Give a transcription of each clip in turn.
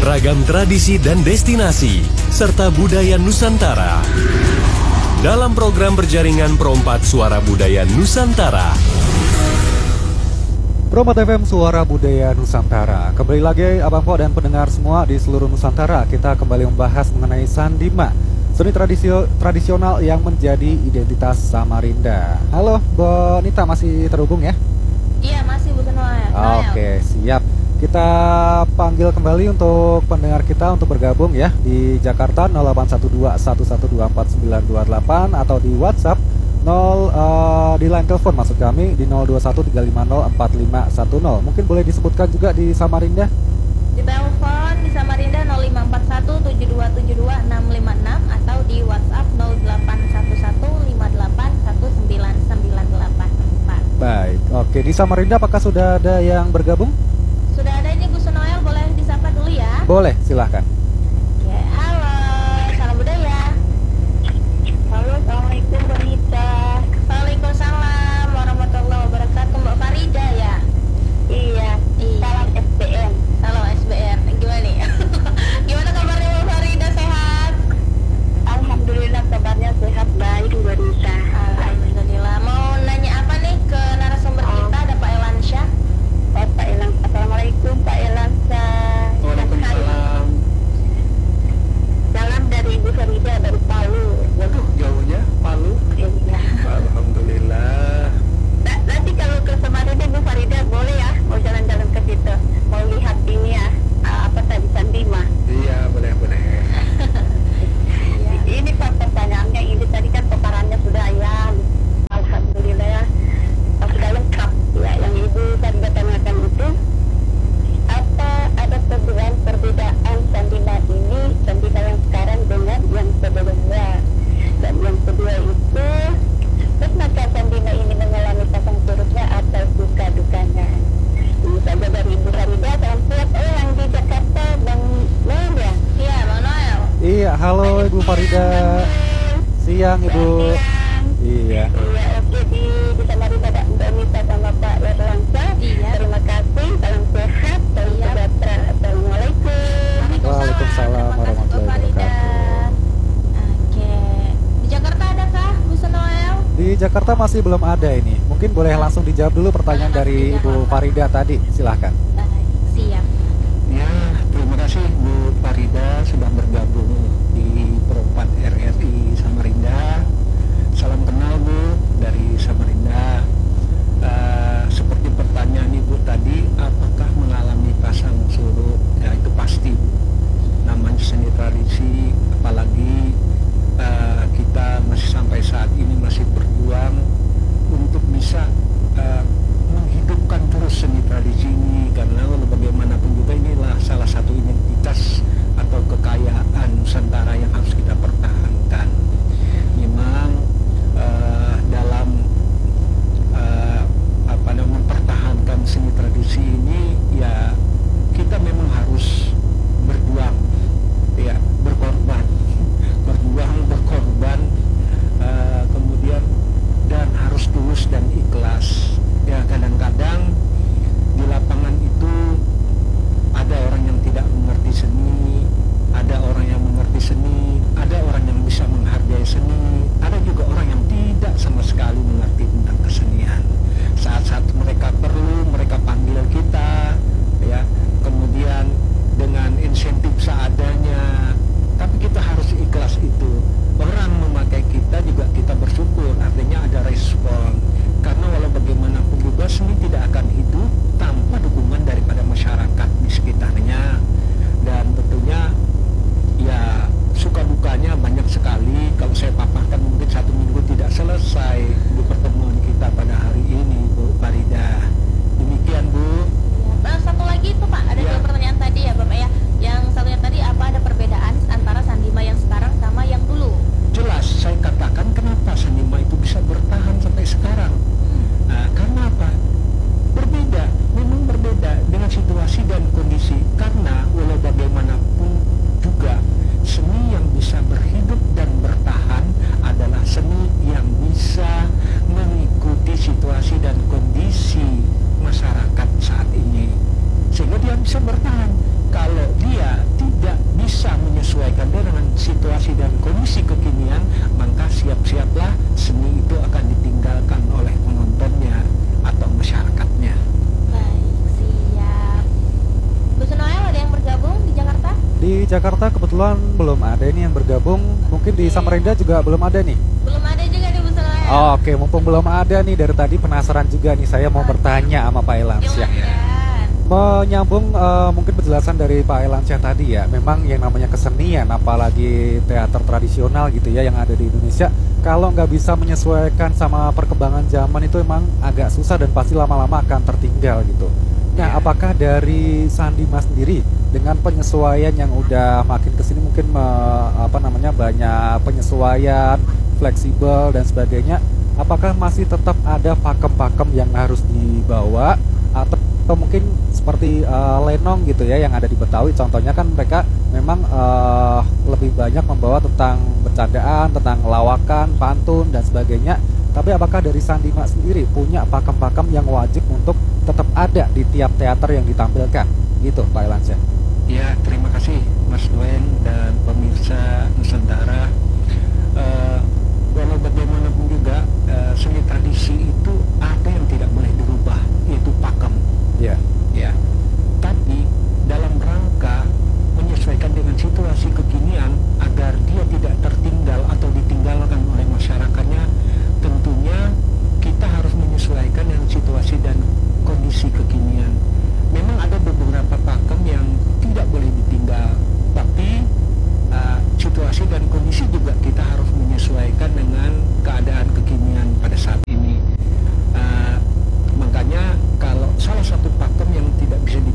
ragam tradisi dan destinasi, serta budaya Nusantara. Dalam program berjaringan Pro4 Suara Budaya Nusantara. Pro4 FM Suara Budaya Nusantara. Kembali lagi Abang Po dan pendengar semua di seluruh Nusantara. Kita kembali membahas mengenai Sandima, seni tradisional yang menjadi identitas Samarinda. Halo, Bonita, masih terhubung ya? Iya, masih Bu Noel. Oke, siap. Kita panggil kembali untuk pendengar kita untuk bergabung ya di Jakarta 081211249228 atau di WhatsApp di line telepon maksud kami di 0213504510. Mungkin boleh disebutkan juga di Samarinda. Di telepon di Samarinda 05417272 656 atau di WhatsApp 0811581998. Baik, oke, di Samarinda apakah sudah ada yang bergabung? Sudah ada ini Bu Noel, boleh disapa dulu ya? Boleh, silahkan. Oke, halo, salam budaya. Halo, Assalamualaikum Bonita. Waalaikumsalam warahmatullahi wabarakatuh. Mbak Farida ya? Iya. Salam SBM. Halo SBR, gimana nih? Gimana kabarnya Mbak Farida, sehat? Alhamdulillah kabarnya sehat, baik Bonita. Alhamdulillah. Mau nanya apa nih ke narasumber kita, ada Pak Elansyah? Oh, Pak Elang. Assalamualaikum Pak Elansa. Waalaikumsalam. Salam dari Ibu Farida dari Palu. Waduh, jauhnya Palu. Iya. Alhamdulillah. Nanti kalau ke Samarinda Ibu Farida boleh ya, mau jalan-jalan ke situ, mau lihat ini ya, apa tadi Sandima. Iya, boleh. Ini Pak pertanyaannya, ini tadi kan paparannya sudah ya, alhamdulillah ya, sudah lengkap ya. Yang Ibu Farida tanyakan itu, apa ada perbedaan Sandima ini, Sandima yang sekarang dengan yang sebelumnya? Dan yang kedua itu, pernahkah Sandima ini mengalami pasang surutnya atau suka dukanya? Ini saja dari Ibu Farida. Salam sehat yang di Jakarta, Bang Noel ya? Iya, Bang Noel. Iya, halo Ibu Farida. Siang Ibu. Iya. Iya, oke, di Samarinda ada Mbak Mita sama Pak Erlangga. Iya. Terima kasih, salam sehat, salam sejahtera. Assalamualaikum. Waalaikumsalam warahmatullahi wabarakatuh. Oke. Di Jakarta adakah Bu Noel? Di Jakarta masih belum ada ini. Mungkin boleh langsung dijawab dulu pertanyaan dari Ibu Farida tadi. Silahkan. Baik, siap. Ya, terima kasih Bu Farida sudah bergabung di Pro4 RRI Samarinda. Salam kenal Bu dari Samarinda. Seperti pertanyaan Ibu tadi, apakah mengalami pasang surut? Ya, itu pasti Bu. Namanya seni tradisi, apalagi kita masih sampai saat ini masih berjuang untuk bisa menghidupkan terus seni tradisi ini, karena bertahan. Kalau dia tidak bisa menyesuaikan dengan situasi dan kondisi kekinian, maka siap-siaplah seni itu akan ditinggalkan oleh penontonnya atau masyarakatnya. Baik, siap. Bu Sunoel ada yang bergabung di Jakarta? Di Jakarta kebetulan belum ada ini yang bergabung. Mungkin di Samarinda juga belum ada nih. Belum ada juga nih Bu Sunoel. Oke, mumpung belum ada nih, dari tadi penasaran juga nih, saya mau bertanya sama Pak Elans ya. Silakan. Menyambung mungkin penjelasan dari Pak Elansyah tadi ya, memang yang namanya kesenian, apalagi teater tradisional gitu ya yang ada di Indonesia, kalau nggak bisa menyesuaikan sama perkembangan zaman itu emang agak susah dan pasti lama-lama akan tertinggal gitu. Nah, apakah dari Sandima sendiri dengan penyesuaian yang udah makin kesini mungkin banyak penyesuaian, fleksibel dan sebagainya, apakah masih tetap ada pakem-pakem yang harus dibawa atau mungkin seperti lenong gitu ya yang ada di Betawi, contohnya kan mereka memang lebih banyak membawa tentang bercandaan, tentang lawakan, pantun dan sebagainya. Tapi apakah dari Sandima sendiri punya pakem-pakem yang wajib untuk tetap ada di tiap teater yang ditampilkan gitu Pak Elansyah? Ya, terima kasih Mas Duen dan pemirsa Nusantara. Walau bagaimanapun juga seni tradisi itu ada yang tidak boleh dirubah, yaitu pakem. Ya. Ya. Tapi dalam rangka menyesuaikan dengan situasi kekinian agar dia tidak tertinggal atau ditinggalkan oleh masyarakatnya, tentunya kita harus menyesuaikan dengan situasi dan kondisi kekinian. Memang ada beberapa pakem yang tidak boleh ditinggal, tapi situasi dan kondisi juga kita harus menyesuaikan dengan keadaan kekinian pada saat ini. Makanya kalau salah satu pakem yang tidak bisa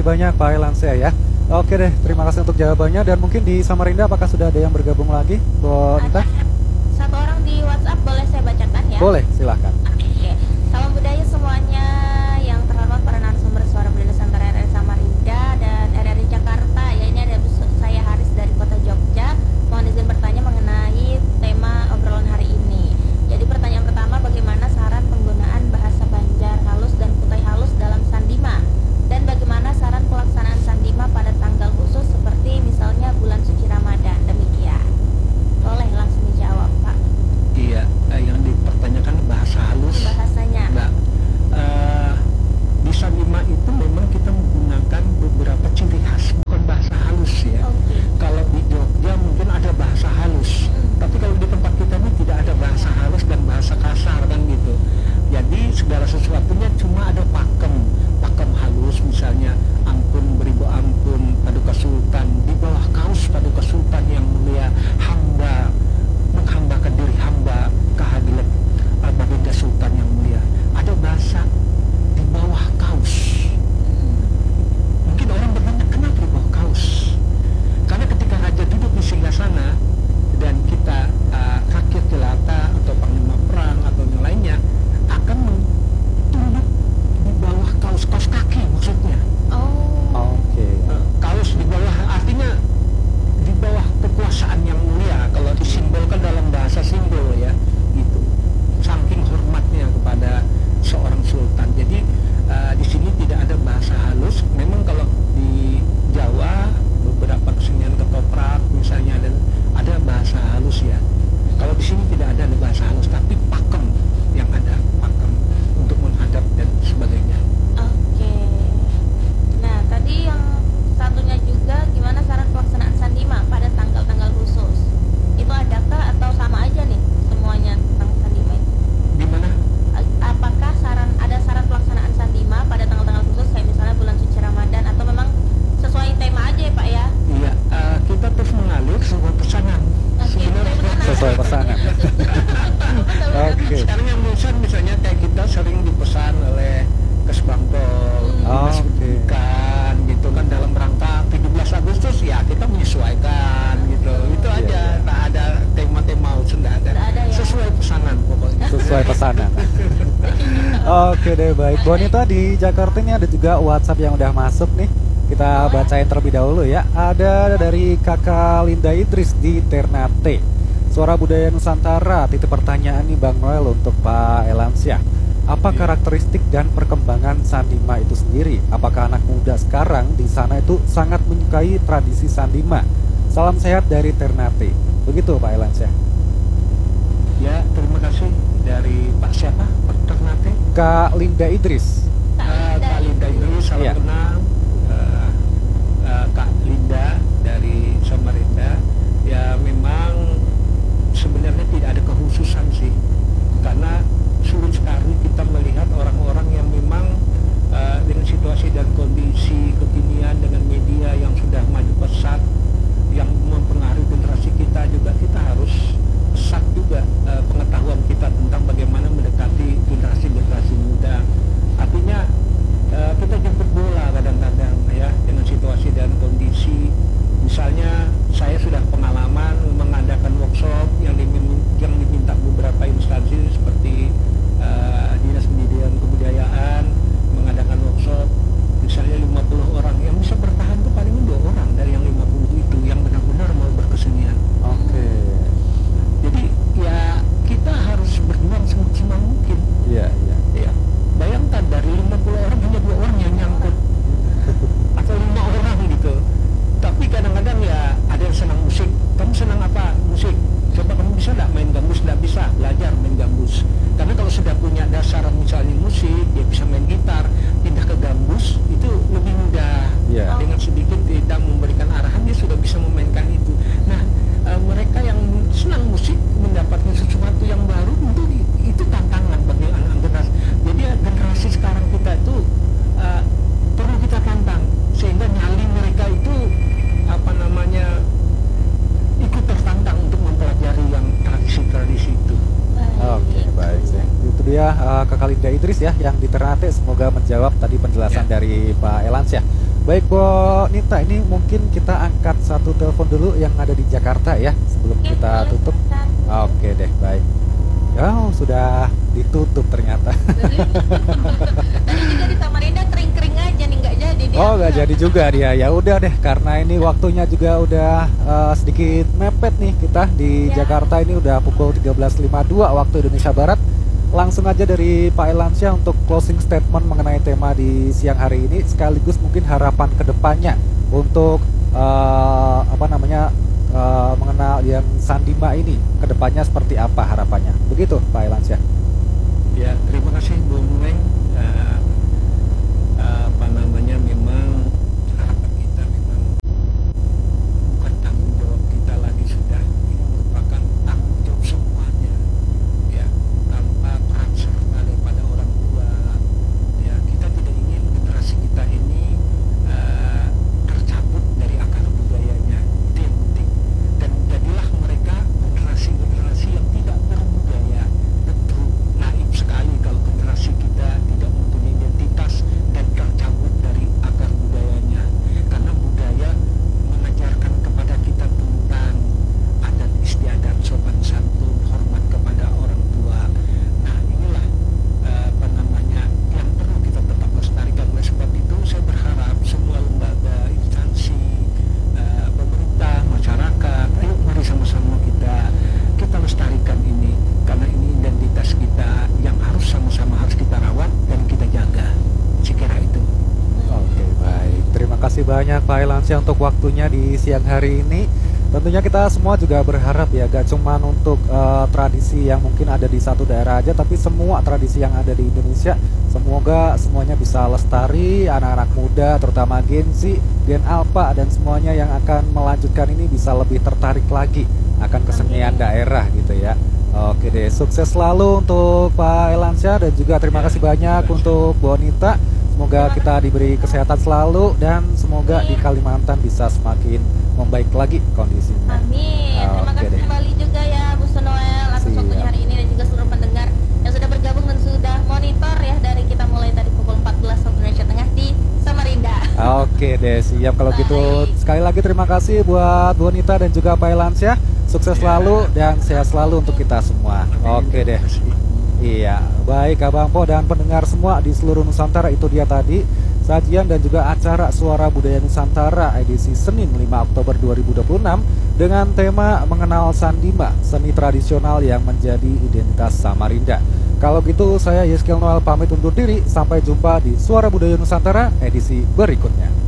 banyak Pak Elansia ya. Oke deh, terima kasih untuk jawabannya. Dan mungkin di Samarinda apakah sudah ada yang bergabung lagi, Bu Nita? Ada satu orang di WhatsApp, boleh saya bacakan ya? Boleh, silahkan. Oke. Salam budaya semuanya yang terhormat para narasumber Suara Budaya Nusantara RRI Samarinda dan RRI Jakarta. Ya, ini ada saya Haris dari Kota Jogja. Mohon izin bertanya mengenai tema obrolan hari ini. Jadi pertanyaan pertama, bagaimana saran penggunaan bahasa Banjar halus dan Kutai halus dalam sandima? Dan bagaimana saran pelaksanaan sandima pada tanggal khusus seperti misalnya bulan suci Ramadan? Demikian. Boleh langsung dijawab, Pak. Iya, yang dipertanyakan bahasa halus. Bahasanya. Mbak, di Sandima itu memang kita menggunakan beberapa ciri khas, bukan bahasa halus ya. Oke. Kalau di Jogja mungkin ada bahasa halus, tapi kalau di tempat kita ini tidak ada bahasa halus dan bahasa kasar kan gitu. Jadi segala sesuatunya cuma ada pakem halus, misalnya ampun beribu ampun paduka sultan, di bawah kaus paduka sultan yang mulia, hamba menghambakan diri hamba kehadirat baginda sultan yang mulia. Ada bahasa di bawah kaus. Mungkin orang bertanya kenapa di bawah kaus? Karena ketika raja duduk di singgasana dan kita rakyat jelata atau panglima perang atau yang lainnya akan tunduk di bawah kaus kaki maksudnya. Oh. Oke. Kaus di bawah artinya di bawah kekuasaan yang mulia, kalau disimbolkan dalam bahasa simbol ya gitu, saking hormatnya kepada seorang sultan. Jadi di sini tidak ada bahasa halus. Memang kalau di Jawa beberapa kesenian ketoprak misalnya ada bahasa halus ya. Kalau di sini tidak ada bahasa halus, tapi pakem yang ada, pakem untuk menghadap dan sebagainya. Oke. Nah, tadi yang satunya juga gimana saran pelaksanaan sandima pada tanggal-tanggal khusus? Itu adakah atau sama aja nih semuanya tentang sandima itu? Di mana? Apakah ada saran pelaksanaan sandima pada tanggal-tanggal khusus kayak misalnya bulan suci Ramadan atau memang sesuai tema aja ya, Pak ya? Iya, kita terus mengalir sebuah pesanan. Oke, Sesuai pesanan. Oke. Sekarang yang pesan misalnya kayak kita sering dipesan oleh Kesbangpol, Dinas Oke. Pendidikan gitu kan, dalam rangka 17 Agustus ya kita menyesuaikan gitu. Itu Iya, aja, iya. tak ada tema-tema khusus, nggak ada. Nggak ada ya? Sesuai pesanan pokoknya. Sesuai pesanan. Oke deh, baik. Bu Anita di Jakarta ini ada juga WhatsApp yang udah masuk nih. Kita bacain terlebih dahulu ya. Ada dari Kakak Linda Idris di Ternate. Suara Budaya Nusantara, titik pertanyaan nih Bang Noel untuk Pak Elansia. Apa karakteristik dan perkembangan sandima itu sendiri? Apakah anak muda sekarang di sana itu sangat menyukai tradisi sandima? Salam sehat dari Ternate. Begitu Pak Elansia. Ya, terima kasih dari Pak siapa? Pak Ternate. Kak Linda Idris. Kak Linda ini salam Iya. kenal. Kak Linda dari Samarinda. Ya memang sebenarnya tidak ada kekhususan sih, karena sulit sekali kita melihat orang-orang yang memang dengan situasi dan kondisi kekinian dengan media yang sudah maju pesat yang mempengaruhi generasi kita juga, kita harus pesat juga pengetahuan kita tentang bagaimana mendekati generasi muda. Artinya kita jemput bola kadang-kadang ya dengan situasi dan kondisi. Misalnya saya sudah pengalaman mengadakan workshop yang diminta beberapa instansi seperti Dinas Pendidikan Kebudayaan mengadakan workshop, misalnya 50 orang yang bisa bertahan itu paling 2 orang dari yang 50 itu yang benar-benar mau berkesenian. Oke. Jadi ya kita harus berjuang semaksimal mungkin. Iya, iya. Ya, bayangkan dari 50 orang hanya 2 orang yang nyangkut atau 5 orang gitu. Tapi kadang-kadang ya ada yang senang musik. Kamu senang apa? Musik. Coba kamu bisa nggak main gambus? Nggak bisa, belajar main gambus. Karena kalau sudah punya dasar misalnya musik, dia bisa main gitar, pindah ke gambus itu lebih mudah. Iya. Dengan sedikit kita memberikan arahan, dia sudah bisa memainkan itu. Nah, mereka yang senang musik mendapatkan sesuatu yang baru, tentu itu tantangan bagi anak generasi. Jadi generasi sekarang kita itu perlu kita tantang sehingga nyali mereka itu ikut tertantang untuk mempelajari yang tradisi-tradisi itu. Oke, baik. Itu dia Kakak Linda Idris ya yang di Ternate. Semoga menjawab tadi penjelasan Ya. dari Pak Elansia. Baik Bu Nita, ini mungkin kita angkat satu telepon dulu yang ada di Jakarta ya sebelum Oke, kita boleh, tutup. silakan. Oke deh, baik. Ya, sudah ditutup ternyata. Tadi juga di Samarinda kering-kering aja nih, nggak jadi dia. Oh, nggak jadi juga dia. Ya udah deh, karena ini waktunya juga udah sedikit mepet nih kita di Ya. Jakarta ini udah pukul 13.52 waktu Indonesia Barat. Langsung aja dari Pak Elansyah untuk closing statement mengenai tema di siang hari ini, sekaligus mungkin harapan kedepannya untuk mengenal yang Sandima ini kedepannya seperti apa harapannya. Begitu Pak Elansyah. Ya, terima kasih Bung Neng. Memang harapan kita memang bukan tanggung jawab kita lagi, sudah ini merupakan tanggung jawab semuanya. Ya, tanpa peran serta daripada orang tua. Ya, kita tidak ingin generasi kita ini tercabut dari akar budayanya. Itu yang penting. Dan jadilah mereka generasi-generasi yang tidak berbudaya. Tentu naif sekali kalau generasi kita tidak mempunyai identitas dan tercabut dari akar budayanya, karena budaya mengajarkan kepada kita tentang adat istiadat, sopan santun, hormat kepada orang tua. Nah, inilah yang perlu kita tetap lestarikan. Oleh sebab itu saya berharap semua lembaga, instansi, pemerintah, masyarakat, ayo mari sama-sama kita lestarikan ini, karena ini identitas kita yang harus sama-sama harus kita rawat dan kita jaga. Sekira itu. Oke, baik. Terima kasih banyak Pak Elansyah untuk waktunya di siang hari ini. Tentunya kita semua juga berharap ya, gak cuma untuk tradisi yang mungkin ada di satu daerah aja, tapi semua tradisi yang ada di Indonesia, semoga semuanya bisa lestari, anak-anak muda, terutama Gen Z, Gen Alpha, dan semuanya yang akan melanjutkan ini bisa lebih tertarik lagi akan kesenian daerah gitu ya. Oke deh, sukses selalu untuk Pak Elansyah dan juga terima kasih banyak untuk Bu Nita. Semoga kita diberi kesehatan selalu dan semoga di Kalimantan bisa semakin membaik lagi kondisinya. Amin. Terima Oke kasih deh. kembali juga ya Bu Noel atas Siap. waktunya hari ini, dan juga seluruh pendengar yang sudah bergabung dan sudah monitor ya dari kita mulai tadi pukul 14 waktu Indonesia Tengah di Samarinda. Oke deh, siap kalau gitu. Baik. Sekali lagi terima kasih buat Bu Nita dan juga Pak Elansyah. Sukses selalu dan sehat selalu untuk kita semua. Oke deh. Iya, baik Abang Po dan pendengar semua di seluruh Nusantara, itu dia tadi sajian dan juga acara Suara Budaya Nusantara edisi Senin 5 Oktober 2026 dengan tema mengenal Sandima, seni tradisional yang menjadi identitas Samarinda. Kalau gitu saya Yeskel Noel pamit undur diri, sampai jumpa di Suara Budaya Nusantara edisi berikutnya.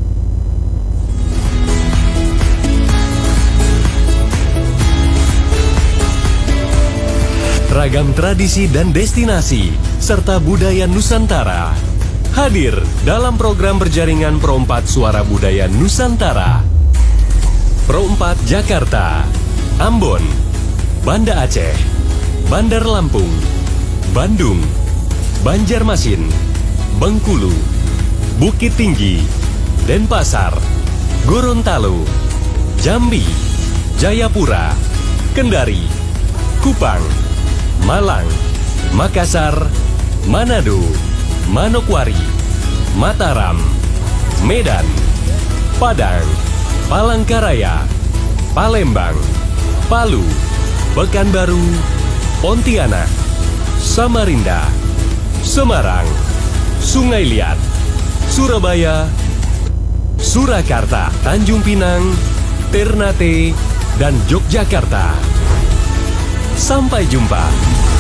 Ragam tradisi dan destinasi serta budaya Nusantara hadir dalam program berjaringan Pro 4 Suara Budaya Nusantara. Pro 4 Jakarta, Ambon, Banda Aceh, Bandar Lampung, Bandung, Banjarmasin, Bengkulu, Bukit Tinggi, Denpasar, Gorontalo, Jambi, Jayapura, Kendari, Kupang, Malang, Makassar, Manado, Manokwari, Mataram, Medan, Padang, Palangkaraya, Palembang, Palu, Pekanbaru, Pontianak, Samarinda, Semarang, Sungai Liat, Surabaya, Surakarta, Tanjung Pinang, Ternate, dan Yogyakarta. Sampai jumpa.